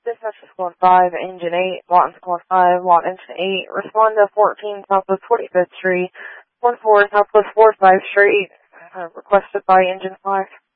Dispatch to Squad 5, Engine 8, Lawton Squad 5, Lawton Engine 8, respond to 14 Southwest 45th Street, 14 Southwest 45th Street, requested by Engine 5.